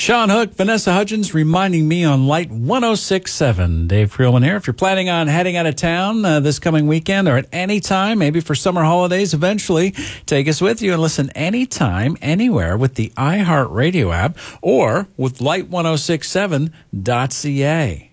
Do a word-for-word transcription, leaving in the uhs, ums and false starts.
Sean Hook, Vanessa Hudgens reminding me on Light one oh six point seven. Dave Freelman here. If you're planning on heading out of town uh, this coming weekend or at any time, maybe for summer holidays eventually, take us with you and listen anytime, anywhere with the iHeartRadio app or with light ten sixty-seven dot c a.